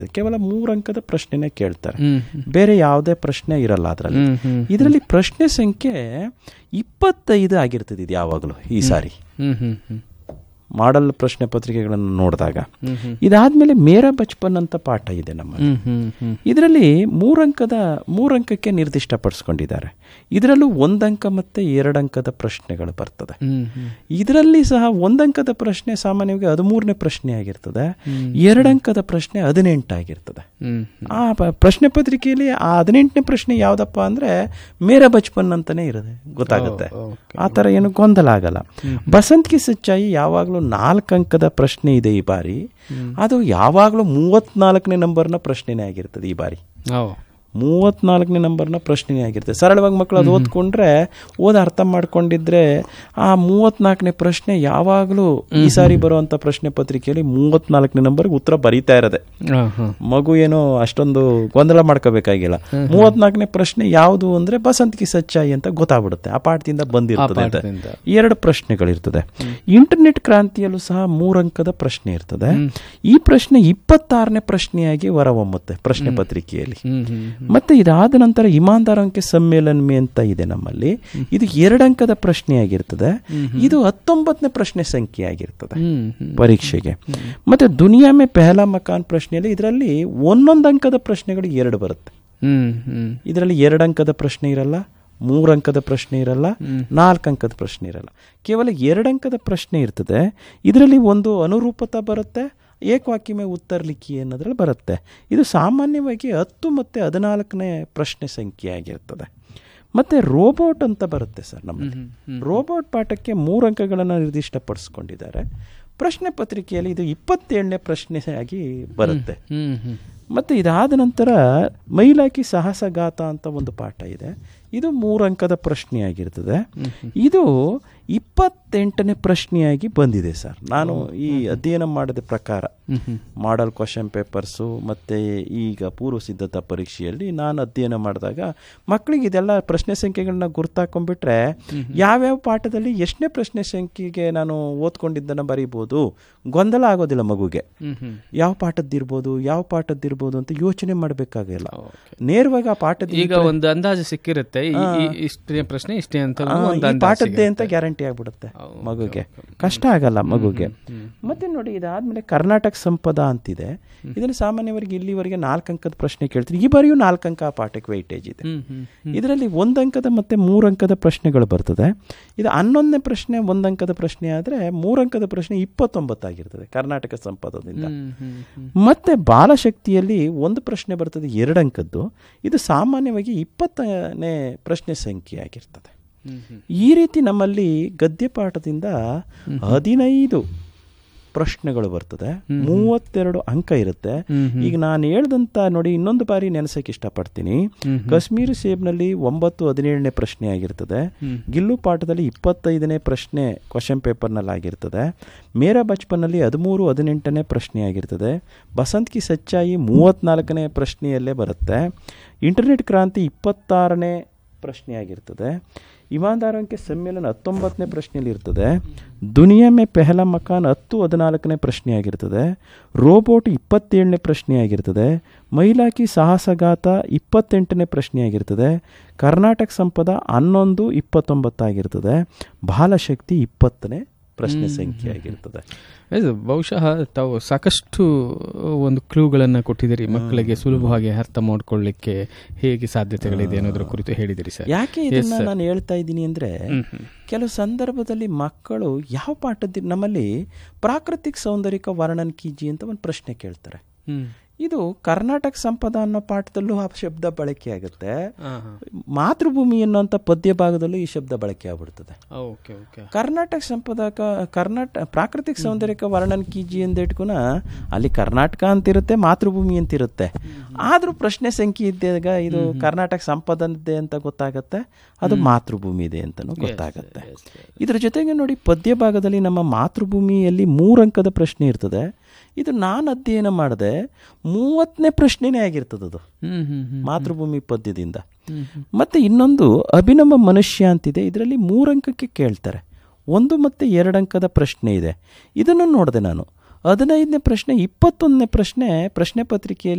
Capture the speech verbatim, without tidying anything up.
ಕೇವಲ ಮೂರಂಕದ ಪ್ರಶ್ನೆನೇ ಕೇಳ್ತಾರೆ, ಬೇರೆ ಯಾವುದೇ ಪ್ರಶ್ನೆ ಇರಲ್ಲ ಅದರಲ್ಲಿ. ಇದರಲ್ಲಿ ಪ್ರಶ್ನೆ ಸಂಖ್ಯೆ ಇಪ್ಪತ್ತೈದು ಆಗಿರ್ತದೆ ಇದು ಯಾವಾಗಲೂ. ಈ ಸಾರಿ ಮಾಡಲ್ ಪ್ರಶ್ನೆ ಪತ್ರಿಕೆಗಳನ್ನು ನೋಡಿದಾಗ ಇದಾದ್ಮೇಲೆ ಮೇರಾ ಬಚ್ಪನ್ ಅಂತ ಪಾಠ ಇದೆ ನಮ್ಮಲ್ಲಿ. ಇದರಲ್ಲಿ ಮೂರಂಕದ ಮೂರಂಕಕ್ಕೆ ನಿರ್ದಿಷ್ಟಪಡಿಸ್ಕೊಂಡಿದ್ದಾರೆ. ಇದರಲ್ಲೂ ಒಂದಂಕ ಮತ್ತೆ ಎರಡಂಕದ ಪ್ರಶ್ನೆಗಳು ಬರ್ತದೆ. ಇದರಲ್ಲಿ ಸಹ ಒಂದಂಕದ ಪ್ರಶ್ನೆ ಸಾಮಾನ್ಯವಾಗಿ ಹದಿಮೂರನೇ ಪ್ರಶ್ನೆ ಆಗಿರ್ತದೆ, ಎರಡಂಕದ ಪ್ರಶ್ನೆ ಹದಿನೆಂಟಾಗಿರ್ತದೆ. ಆ ಪ್ರಶ್ನೆ ಪತ್ರಿಕೆಯಲ್ಲಿ ಆ ಹದಿನೆಂಟನೇ ಪ್ರಶ್ನೆ ಯಾವ್ದಪ್ಪ ಅಂದ್ರೆ ಮೇರಾ ಬಚ್ಪನ್ ಅಂತಾನೆ ಇರೋದೆ, ಗೊತ್ತಾಗುತ್ತೆ. ಆ ತರ ಏನು ಗೊಂದಲ ಆಗಲ್ಲ. ಬಸಂತ್ ಕಿ ಸಚ್ಚಾಯಿ ಯಾವಾಗಲೂ ನಾಲ್ಕು ಅಂಕದ ಪ್ರಶ್ನೆ ಇದೆ ಈ ಬಾರಿ. ಅದು ಯಾವಾಗಲೂ ಮೂವತ್ನಾಲ್ಕನೇ ನಂಬರ್ನ ಪ್ರಶ್ನೆನೇ ಆಗಿರ್ತದೆ ಈ ಬಾರಿ. ಮೂವತ್ನಾಲ್ಕನೇ ನಂಬರ್ನ ಪ್ರಶ್ನೆನೇ ಆಗಿರ್ತದೆ. ಸರಳವಾಗಿ ಮಕ್ಕಳು ಅದು ಓದ್ಕೊಂಡ್ರೆ, ಓದ ಅರ್ಥ ಮಾಡ್ಕೊಂಡಿದ್ರೆ ಆ ಮೂವತ್ನಾಲ್ಕನೇ ಪ್ರಶ್ನೆ ಯಾವಾಗಲೂ ಈ ಸಾರಿ ಬರುವಂತ ಪ್ರಶ್ನೆ ಪತ್ರಿಕೆಯಲ್ಲಿ ಮೂವತ್ನಾಲ್ಕನೇ ನಂಬರ್ಗೆ ಉತ್ತರ ಬರೀತಾ ಇರೋದೆ. ಮಗು ಏನೋ ಅಷ್ಟೊಂದು ಗೊಂದಲ ಮಾಡ್ಕೋಬೇಕಾಗಿಲ್ಲ. ಮೂವತ್ನಾಲ್ಕನೇ ಪ್ರಶ್ನೆ ಯಾವುದು ಅಂದ್ರೆ ಬಸಂತ್ ಕಿ ಸಚ್ಚಾಯಿ ಅಂತ ಗೊತ್ತಾಗ್ಬಿಡುತ್ತೆ, ಆ ಪಾಠದಿಂದ ಬಂದಿರ್ತದೆ. ಎರಡು ಪ್ರಶ್ನೆಗಳಿರ್ತದೆ. ಇಂಟರ್ನೆಟ್ ಕ್ರಾಂತಿಯಲ್ಲೂ ಸಹ ಮೂರಂಕದ ಪ್ರಶ್ನೆ ಇರ್ತದೆ. ಈ ಪ್ರಶ್ನೆ ಇಪ್ಪತ್ತಾರನೇ ಪ್ರಶ್ನೆಯಾಗಿ ಹೊರಹೊಮ್ಮುತ್ತೆ ಪ್ರಶ್ನೆ ಪತ್ರಿಕೆಯಲ್ಲಿ. ಮತ್ತೆ ಇದಾದ ನಂತರ ಇಮಾನ್ದಾರಂಕೆ ಸಮ್ಮೇಳನ ಅಂತ ಇದೆ ನಮ್ಮಲ್ಲಿ. ಇದು ಎರಡಂಕದ ಪ್ರಶ್ನೆಯಾಗಿರ್ತದೆ. ಇದು ಹತ್ತೊಂಬತ್ತನೇ ಪ್ರಶ್ನೆ ಸಂಖ್ಯೆ ಆಗಿರ್ತದೆ ಪರೀಕ್ಷೆಗೆ. ಮತ್ತೆ ದುನಿಯಾ ಮೇ ಪೆಹಲಾ ಮಕಾನ್ ಪ್ರಶ್ನೆಯಲ್ಲಿ ಇದರಲ್ಲಿ ಒಂದೊಂದು ಅಂಕದ ಪ್ರಶ್ನೆಗಳು ಎರಡು ಬರುತ್ತೆ. ಇದರಲ್ಲಿ ಎರಡಂಕದ ಪ್ರಶ್ನೆ ಇರಲ್ಲ, ಮೂರಂಕದ ಪ್ರಶ್ನೆ ಇರಲ್ಲ, ನಾಲ್ಕು ಅಂಕದ ಪ್ರಶ್ನೆ ಇರಲ್ಲ. ಕೇವಲ ಎರಡಂಕದ ಪ್ರಶ್ನೆ ಇರ್ತದೆ. ಇದರಲ್ಲಿ ಒಂದು ಅನುರೂಪತಾ ಬರುತ್ತೆ, ಏಕವಾಕ್ಯಮೇ ಉತ್ತರ ಲಿಖಿ ಅನ್ನೋದ್ರಲ್ಲಿ ಬರುತ್ತೆ. ಇದು ಸಾಮಾನ್ಯವಾಗಿ ಹತ್ತು ಮತ್ತು ಹದಿನಾಲ್ಕನೇ ಪ್ರಶ್ನೆ ಸಂಖ್ಯೆ ಆಗಿರ್ತದೆ. ಮತ್ತು ರೋಬೋಟ್ ಅಂತ ಬರುತ್ತೆ ಸರ್ ನಮ್ಮಲ್ಲಿ. ರೋಬೋಟ್ ಪಾಠಕ್ಕೆ ಮೂರು ಅಂಕಗಳನ್ನು ನಿರ್ದಿಷ್ಟಪಡಿಸ್ಕೊಂಡಿದ್ದಾರೆ. ಪ್ರಶ್ನೆ ಪತ್ರಿಕೆಯಲ್ಲಿ ಇದು ಇಪ್ಪತ್ತೇಳನೇ ಪ್ರಶ್ನೆ ಆಗಿ ಬರುತ್ತೆ. ಮತ್ತು ಇದಾದ ನಂತರ ಮೈಲಾಕಿ ಸಾಹಸಗಾತ ಅಂತ ಒಂದು ಪಾಠ ಇದೆ. ಇದು ಮೂರಂಕದ ಪ್ರಶ್ನೆಯಾಗಿರ್ತದೆ. ಇದು ಇಪ್ಪತ್ತೆಂಟನೇ ಪ್ರಶ್ನೆಯಾಗಿ ಬಂದಿದೆ ಸರ್. ನಾನು ಈ ಅಧ್ಯಯನ ಮಾಡಿದ ಪ್ರಕಾರ ಮಾಡಲ್ ಕ್ವಶನ್ ಪೇಪರ್ಸು ಮತ್ತು ಈಗ ಪೂರ್ವ ಸಿದ್ಧತಾ ಪರೀಕ್ಷೆಯಲ್ಲಿ ನಾನು ಅಧ್ಯಯನ ಮಾಡಿದಾಗ ಮಕ್ಕಳಿಗೆ ಇದೆಲ್ಲ ಪ್ರಶ್ನೆ ಸಂಖ್ಯೆಗಳನ್ನ ಗುರ್ತಾಕೊಂಡ್ಬಿಟ್ರೆ ಯಾವ್ಯಾವ ಪಾಠದಲ್ಲಿ ಎಷ್ಟನೇ ಪ್ರಶ್ನೆ ಸಂಖ್ಯೆಗೆ ನಾನು ಓದ್ಕೊಂಡಿದ್ದನ್ನು ಬರೀಬೋದು, ಗೊಂದಲ ಆಗೋದಿಲ್ಲ ಮಗುಗೆ. ಯಾವ ಪಾಠದ್ದಿರ್ಬೋದು ಯಾವ ಪಾಠದ್ದಿರ್ಬೋದು ಅಂತ ಯೋಚನೆ ಮಾಡಬೇಕಾಗಿಲ್ಲ. ನೇರವಾಗಿ ಆ ಪಾಠದ ಈಗ ಒಂದು ಅಂದಾಜು ಸಿಕ್ಕಿರುತ್ತೆ, ಇಷ್ಟೇ ಪ್ರಶ್ನೆ ಇಷ್ಟೇ ಅಂತ ಪಾಠದ್ದೇ ಅಂತ ಗ್ಯಾರಂಟಿ ಆಗ್ಬಿಡುತ್ತೆ ಮಗುಗೆ, ಕಷ್ಟ ಆಗಲ್ಲ ಮಗುಗೆ. ಮತ್ತೆ ನೋಡಿ ಇದಾದ್ಮೇಲೆ ಕರ್ನಾಟಕ ಸಂಪದ ಅಂತಿದೆ. ಇದನ್ನು ಸಾಮಾನ್ಯವಾಗಿ ಇಲ್ಲಿವರೆಗೆ ನಾಲ್ಕು ಅಂಕದ ಪ್ರಶ್ನೆ ಕೇಳ್ತೀವಿ. ಈ ಬಾರಿಯೂ ನಾಲ್ಕು ಅಂಕ ಆ ಪಾಠಕ್ಕೆ ವೈಟೇಜ್ ಇದೆ. ಇದರಲ್ಲಿ ಒಂದಂಕದ ಮತ್ತೆ ಮೂರಂಕದ ಪ್ರಶ್ನೆಗಳು ಬರ್ತದೆ. ಇದು ಹನ್ನೊಂದನೇ ಪ್ರಶ್ನೆ ಒಂದಂಕದ ಪ್ರಶ್ನೆ ಆದರೆ ಮೂರಂಕದ ಪ್ರಶ್ನೆ ಇಪ್ಪತ್ತೊಂಬತ್ತಾಗಿರ್ತದೆ ಕರ್ನಾಟಕ ಸಂಪದದಿಂದ. ಮತ್ತೆ ಬಾಲಶಕ್ತಿಯಲ್ಲಿ ಒಂದು ಪ್ರಶ್ನೆ ಬರ್ತದೆ ಎರಡಂಕದ್ದು. ಇದು ಸಾಮಾನ್ಯವಾಗಿ ಇಪ್ಪತ್ತನೇ ಪ್ರಶ್ನೆ ಸಂಖ್ಯೆ ಆಗಿರ್ತದೆ. ಈ ರೀತಿ ನಮ್ಮಲ್ಲಿ ಗದ್ಯ ಪಾಠದಿಂದ ಹದಿನೈದು ಪ್ರಶ್ನೆಗಳು ಬರ್ತದೆ, ಮೂವತ್ತೆರಡು ಅಂಕ ಇರುತ್ತೆ. ಈಗ ನಾನು ಹೇಳ್ದಂತ ನೋಡಿ ಇನ್ನೊಂದು ಬಾರಿ ನೆನೆಸಕ್ಕೆ ಇಷ್ಟಪಡ್ತೀನಿ. ಕಾಶ್ಮೀರಿ ಸೇಬ್ನಲ್ಲಿ ಒಂಬತ್ತು ಹದಿನೇಳನೇ ಪ್ರಶ್ನೆ ಆಗಿರ್ತದೆ. ಗಿಲ್ಲು ಪಾಠದಲ್ಲಿ ಇಪ್ಪತ್ತೈದನೇ ಪ್ರಶ್ನೆ ಕ್ವಶನ್ ಪೇಪರ್ನಲ್ಲಿ ಆಗಿರ್ತದೆ. ಮೇರಾ ಬಚ್ಪನ್ನಲ್ಲಿ ಹದಿಮೂರು ಹದಿನೆಂಟನೇ ಪ್ರಶ್ನೆ ಆಗಿರ್ತದೆ. ಬಸಂತ್ ಕಿ ಸಚ್ಚಾಯಿ ಮೂವತ್ನಾಲ್ಕನೇ ಪ್ರಶ್ನೆಯಲ್ಲೇ ಬರುತ್ತೆ. ಇಂಟರ್ನೆಟ್ ಕ್ರಾಂತಿ ಇಪ್ಪತ್ತಾರನೇ ಪ್ರಶ್ನೆ ಆಗಿರ್ತದೆ. ಇಮಾನ್ದಾರಂಕೆ ಸಮ್ಮೇಳನ ಹತ್ತೊಂಬತ್ತನೇ ಪ್ರಶ್ನೆಯಲ್ಲಿ ಇರ್ತದೆ. ದುನಿಯಾ ಮೇ ಪೆಹಲಾ ಮಕಾನ್ ಹತ್ತು ಹದಿನಾಲ್ಕನೇ ಪ್ರಶ್ನೆ ಆಗಿರ್ತದೆ. ರೋಬೋಟ್ ಇಪ್ಪತ್ತೇಳನೇ ಪ್ರಶ್ನೆ ಆಗಿರ್ತದೆ. ಮೈಲಾಕಿ ಸಾಹಸಗಾತ ಇಪ್ಪತ್ತೆಂಟನೇ ಪ್ರಶ್ನೆ ಆಗಿರ್ತದೆ. ಕರ್ನಾಟಕ ಸಂಪದ ಹನ್ನೊಂದು ಇಪ್ಪತ್ತೊಂಬತ್ತಾಗಿರ್ತದೆ. ಬಾಲಶಕ್ತಿ ಇಪ್ಪತ್ತನೇ ಪ್ರಶ್ನೆ ಸಂಖ್ಯೆ ಆಗಿರ್ತದೆ. ಇದು ಬಹುಶಃ ತಾವು ಸಾಕಷ್ಟು ಒಂದು ಕ್ಲೂಗಳನ್ನು ಕೊಟ್ಟಿದ್ದೀರಿ ಮಕ್ಕಳಿಗೆ ಸುಲಭವಾಗಿ ಅರ್ಥ ಮಾಡ್ಕೊಳ್ಳಿಕ್ಕೆ ಹೇಗೆ ಸಾಧ್ಯತೆಗಳಿದೆ ಅನ್ನೋದ್ರ ಕುರಿತು ಹೇಳಿದಿರಿ ಸರ್. ಯಾಕೆ ಇದನ್ನ ನಾನು ಹೇಳ್ತಾ ಇದ್ದೀನಿ ಅಂದ್ರೆ ಕೆಲವು ಸಂದರ್ಭದಲ್ಲಿ ಮಕ್ಕಳು ಯಾವ ಪಾಠದ ನಮ್ಮಲ್ಲಿ ಪ್ರಾಕೃತಿಕ ಸೌಂದರ್ಯಕ ವರ್ಣನ್ ಕೀಜಿ ಅಂತ ಒಂದು ಪ್ರಶ್ನೆ ಕೇಳ್ತಾರೆ. ಇದು ಕರ್ನಾಟಕ ಸಂಪದ ಅನ್ನೋ ಪಾಠದಲ್ಲೂ ಆ ಶಬ್ದ ಬಳಕೆ ಆಗುತ್ತೆ. ಮಾತೃಭೂಮಿ ಅನ್ನೋಂಥ ಪದ್ಯ ಭಾಗದಲ್ಲೂ ಈ ಶಬ್ದ ಬಳಕೆ ಆಗ್ಬಿಡ್ತದೆ. ಕರ್ನಾಟಕ ಸಂಪದ ಕರ್ನಾಟಕ ಪ್ರಾಕೃತಿಕ ಸೌಂದರ್ಯಕ ವರ್ಣನ್ ಕೀಜಿ ಅಂತ ಇಟ್ಕೊನ ಅಲ್ಲಿ ಕರ್ನಾಟಕ ಅಂತಿರುತ್ತೆ, ಮಾತೃಭೂಮಿ ಅಂತಿರುತ್ತೆ. ಆದ್ರೂ ಪ್ರಶ್ನೆ ಸಂಖ್ಯೆ ಇದ್ದಾಗ ಇದು ಕರ್ನಾಟಕ ಸಂಪದನಿದೆ ಅಂತ ಗೊತ್ತಾಗತ್ತೆ, ಅದು ಮಾತೃಭೂಮಿ ಇದೆ ಅಂತಲೂ ಗೊತ್ತಾಗತ್ತೆ. ಇದ್ರ ಜೊತೆಗೆ ನೋಡಿ ಪದ್ಯ ಭಾಗದಲ್ಲಿ ನಮ್ಮ ಮಾತೃಭೂಮಿಯಲ್ಲಿ ಮೂರಂಕದ ಪ್ರಶ್ನೆ ಇರ್ತದೆ. ಇದು ನಾನು ಅಧ್ಯಯನ ಮಾಡಿದೆ ಮೂವತ್ತನೇ ಪ್ರಶ್ನೆನೇ ಆಗಿರ್ತದೆ ಅದು ಮಾತೃಭೂಮಿ ಪದ್ಯದಿಂದ. ಮತ್ತೆ ಇನ್ನೊಂದು ಅಭಿನವ ಮನುಷ್ಯ ಅಂತಿದೆ. ಇದರಲ್ಲಿ ಮೂರಂಕಕ್ಕೆ ಕೇಳ್ತಾರೆ. ಒಂದು ಮತ್ತು ಎರಡು ಅಂಕದ ಪ್ರಶ್ನೆ ಇದೆ. ಇದನ್ನು ನೋಡಿದೆ ನಾನು. ಹದಿನೈದನೇ ಪ್ರಶ್ನೆ ಇಪ್ಪತ್ತೊಂದನೇ ಪ್ರಶ್ನೆ ಪ್ರಶ್ನೆ ಪತ್ರಿಕೆಯಲ್ಲಿ